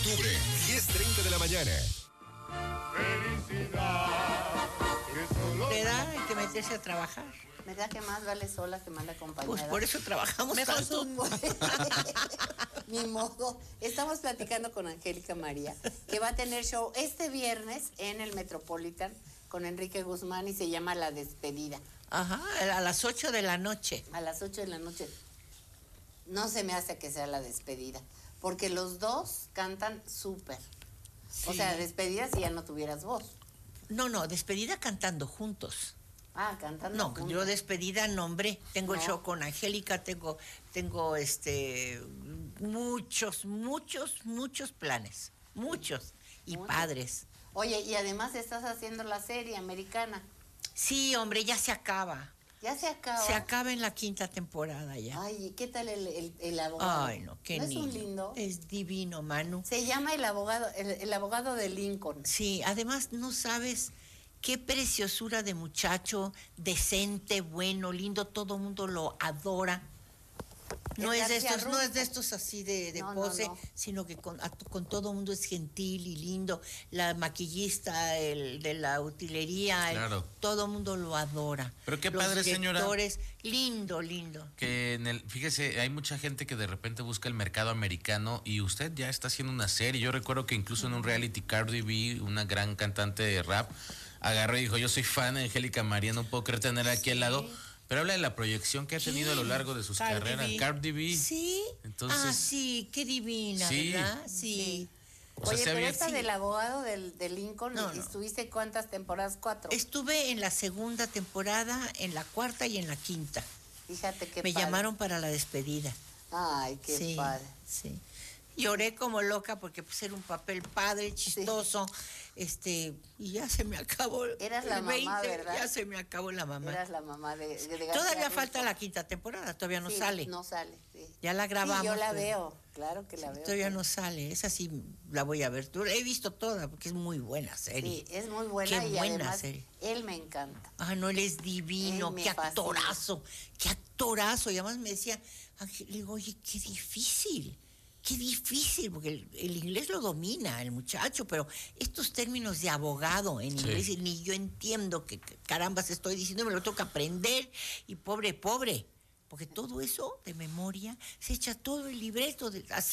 octubre, 10:30 de la mañana. Felicidad. Le da, hay que meterse a trabajar. ¿Verdad que más vale sola que mal acompañada? Pues por eso trabajamos tanto. Ni modo. Estamos platicando con Angélica María, que va a tener show este viernes en el Metropolitan con Enrique Guzmán y se llama La Despedida. Ajá, a las 8 de la noche. A las 8 de la noche. No se me hace que sea La Despedida, porque los dos cantan súper. Sí. O sea, despedida si ya no tuvieras voz. No, despedida cantando juntos. Ah, cantando No, juntos. yo despedida nombre, tengo el show con Angélica, tengo muchos planes, muchos y padres. Oye, y además estás haciendo la serie americana. Sí, hombre, ya se acaba. Ya se acaba. Se acaba en la 5ª temporada ya. Ay, ¿qué tal el abogado? Ay, no, qué ¿No niño. es un lindo? Es divino, Manu. Se llama el abogado de Lincoln. Sí, además no sabes qué preciosura de muchacho, decente, bueno, lindo, todo el mundo lo adora. No es de estos así de pose, no. Sino que con todo el mundo es gentil y lindo. La maquillista, el de la utilería, claro. Todo el mundo lo adora. Pero qué padre, señora. Lindo. Que fíjese, hay mucha gente que de repente busca el mercado americano y usted ya está haciendo una serie. Yo recuerdo que incluso en un reality Cardi B, una gran cantante de rap, agarró y dijo, yo soy fan de Angélica María, no puedo creer tenerla aquí al lado. Pero habla de la proyección que ha tenido a lo largo de sus carreras. Cardi B. Sí. Entonces, sí, qué divina, sí. ¿verdad? Sí. Oye, pero esta del abogado de Lincoln, ¿estuviste cuántas temporadas? 4. Estuve en la 2ª temporada, en la 4ª y en la 5ª. Fíjate qué Me llamaron para la despedida. Ay, qué padre. Sí. Lloré como loca porque pues era un papel padre, chistoso, y ya se me acabó. Eras la mamá, ¿verdad? Ya se me acabó la mamá. Eras la mamá de todavía falta la 5ª temporada, todavía no sale. No sale, sí. Ya la grabamos. Sí, yo la veo, claro que la veo. Todavía no sale, esa sí la voy a ver. He visto toda porque es muy buena serie. Sí, es muy buena. Qué y buena además, serie. Él me encanta. Ah, no, él es divino, qué actorazo. Y además me decía, Ángel, le digo, oye, qué difícil, porque el inglés lo domina el muchacho, pero estos términos de abogado en inglés, ni yo entiendo qué carambas estoy diciendo, me lo tengo que aprender, y pobre, porque todo eso de memoria, se echa todo el libreto,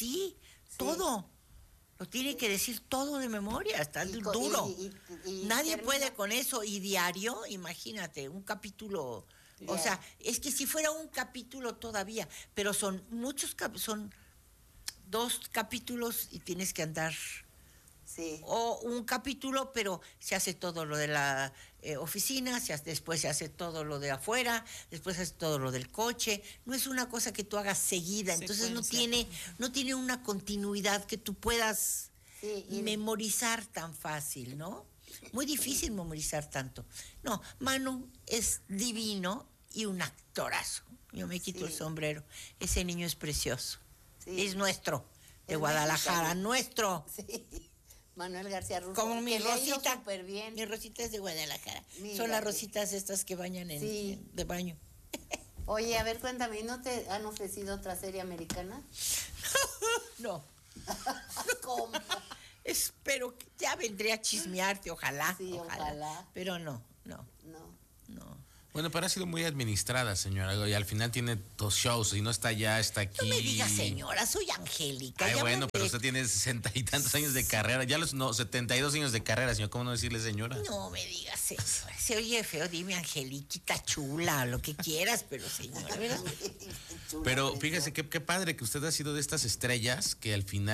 todo. Lo tiene que decir todo de memoria, está duro. Nadie puede con eso, y diario, imagínate, un capítulo, o sea, es que si fuera un capítulo todavía, pero son muchos son 2 capítulos y tienes que andar. Sí. O un capítulo, pero se hace todo lo de la oficina, después se hace todo lo de afuera, después se hace todo lo del coche. No es una cosa que tú hagas seguida, entonces no tiene una continuidad que tú puedas memorizar tan fácil, ¿no? Muy difícil memorizar tanto. No, Manu es divino y un actorazo. Yo me quito el sombrero. Ese niño es precioso. Sí. Es nuestro, de Guadalajara, nuestro. Sí, Manuel García Russo. Como mi Rosita. Bien. Mi Rosita es de Guadalajara. Mira, son las rositas estas que bañan de baño. Oye, a ver, cuéntame, ¿no te han ofrecido otra serie americana? No. ¿Cómo? Espero que ya vendré a chismearte, ojalá. Sí, ojalá. Pero no. Bueno, pero ha sido muy administrada, señora, y al final tiene 2 shows y no está allá, está aquí. No me digas, señora, soy Angélica. Ay, bueno, pero usted tiene 60 y tantos años de carrera, 72 años de carrera, señor, ¿cómo no decirle señora? No me digas eso, se oye feo, dime Angeliquita chula, lo que quieras, pero señora, ¿verdad? Pero fíjese qué padre que usted ha sido de estas estrellas que al final